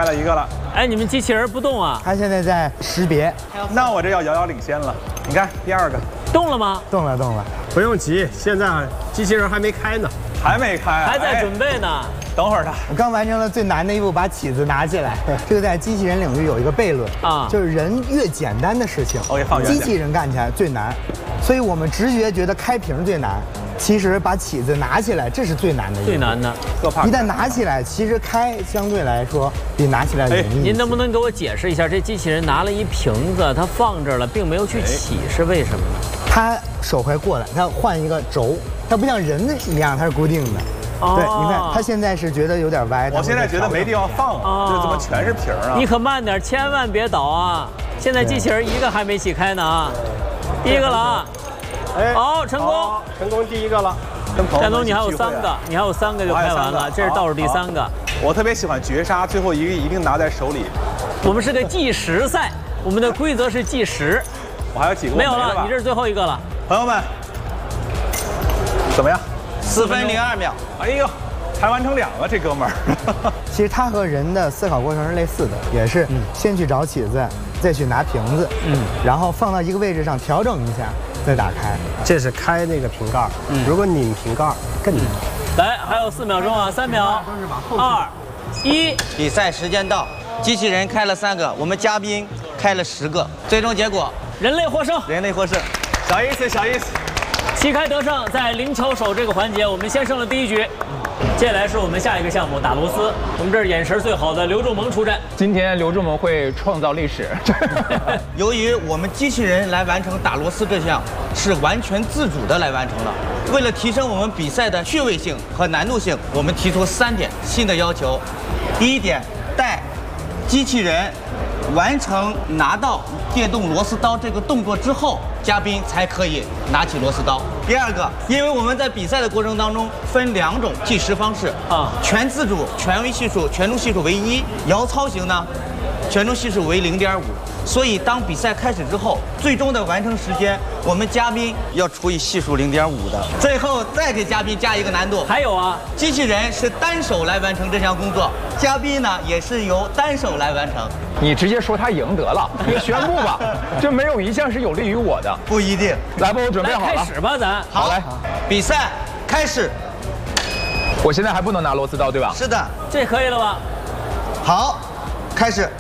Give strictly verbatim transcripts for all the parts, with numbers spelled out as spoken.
了一个了。 哎，你们机器人不动啊？ 它现在在识别。 那我这要遥遥领先了。你看第二个动了吗？ 动了，动了。 不用急，现在机器人还没开呢， 还没开、啊， 还在准备呢。 哎、等会儿它。 我刚完成了最难的一步，把起子拿起来。这个在机器人领域有一个悖论啊，就是人越简单的事情，机器人干起来最难。所以我们直觉觉得开瓶最难。其实把起子拿起来，这是最难的。 最难的， 一旦拿起来，其实开相对来说比拿起来容易。 您能不能给我解释一下，这机器人拿了一瓶子，它放这儿了，并没有去起，是为什么呢？ 它手会过来，它换一个轴，它不像人的一样，它是固定的。哦、对，你看，它现在是觉得有点歪。 我现在觉得没地方放啊，这、哦、怎么全是瓶啊？ 你可慢点，千万别倒啊！现在机器人一个还没起开呢啊，第一个了啊。哎，好，成功， 成功第一个了。 战东，你还有三个，你还有三个就开完了，这是倒数第三个。 我特别喜欢绝杀，最后一个一定拿在手里。 我们是个计时赛，我们的规则是计时。 我还有几个没有了，你这是最后一个了。 朋友们，怎么样？ 四分零二秒。 哎呦，才完成两个，这哥们儿。 其实它和人的思考过程是类似的，也是先去找起子，再去拿瓶子，嗯，然后放到一个位置上调整一下。再打开， 这是开那个瓶盖。嗯，如果拧瓶盖更难。 来，还有四秒钟啊，三秒，二，一， 比赛时间到。机器人开了三个，我们嘉宾开了十个，最终结果人类获胜。 人类获胜， 小意思，小意思。 旗开得胜，在灵巧手这个环节，我们先胜了第一局。接下来是我们下一个项目打螺丝，我们这儿眼神最好的刘仲萌出战。 今天刘仲萌会创造历史。 由于我们机器人来完成打螺丝这项是完全自主的来完成了，为了提升我们比赛的趣味性和难度性，我们提出三点新的要求。第一点，待机器人完成拿到电动螺丝刀这个动作之后，嘉宾才可以拿起螺丝刀。第二个，因为我们在比赛的过程当中分两种计时方式啊，全自主、权威系数、权重系数为一；摇操型呢，权重系数为零点五。所以当比赛开始之后，最终的完成时间，我们嘉宾要除以系数零点五的。最后再给嘉宾加一个难度， 还有啊， 机器人是单手来完成这项工作，嘉宾呢也是由单手来完成。 你直接说他赢得了，你宣布吧，这没有一项是有利于我的。 不一定。 来吧，我准备好了。 开始吧，咱。 好，来，比赛开始。 我现在还不能拿螺丝刀，对吧？ 是的。 这可以了吧？ 好，开始。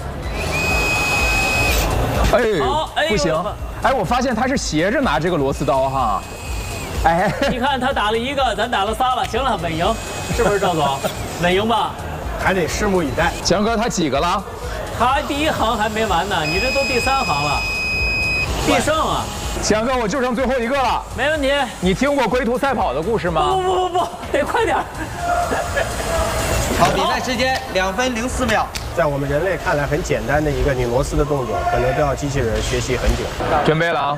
哎，哎不行！哎，我发现他是斜着拿这个螺丝刀哈。哎， 你看他打了一个，咱打了仨了，行了，稳赢，是不是赵总？稳赢吧？ 还得拭目以待。 强哥他几个了？ 他第一行还没完呢，你这都第三行了，必胜啊！ 强哥，我就剩最后一个了。 没问题。 你听过龟兔赛跑的故事吗？ 不不不不，得快点。 好，比赛时间两分零四秒。 在我们人类看来很简单的一个拧螺丝的动作，可能都要机器人学习很久。 准备了啊！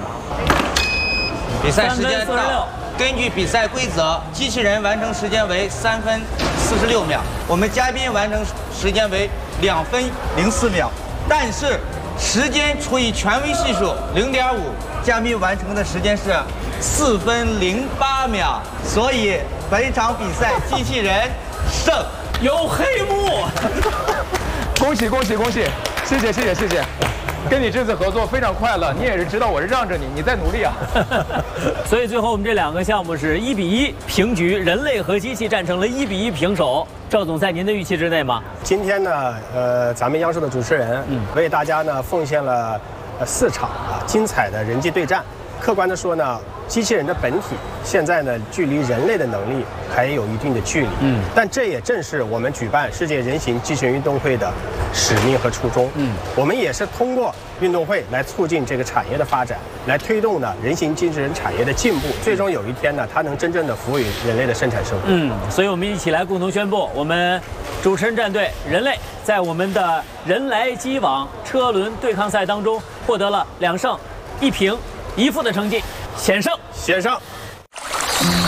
比赛时间到。根据比赛规则，机器人完成时间为三分四十六秒，我们嘉宾完成时间为两分零四秒。但是时间除以权威系数零点五，嘉宾完成的时间是四分零八秒。所以本场比赛机器人胜。 有黑幕。 恭喜恭喜恭喜！谢谢谢谢谢谢，跟你这次合作非常快乐，你也是知道我是让着你，你在努力啊。 所以最后我们这两个项目是一比一平局，人类和机器战成了一比一平手。赵总，在您的预期之内吗？ 今天呢，呃，咱们央视的主持人嗯为大家呢奉献了呃四场啊精彩的人机对战。客观的说呢，机器人的本体现在呢，距离人类的能力还有一定的距离。嗯，但这也正是我们举办世界人形机器人运动会的使命和初衷。嗯，我们也是通过运动会来促进这个产业的发展，来推动呢人形机器人产业的进步。最终有一天呢，它能真正的服务于人类的生产生活。 嗯，所以我们一起来共同宣布，我们主持人战队人类在我们的人来机往车轮对抗赛当中获得了两胜一平一负的成绩，险胜， 险胜。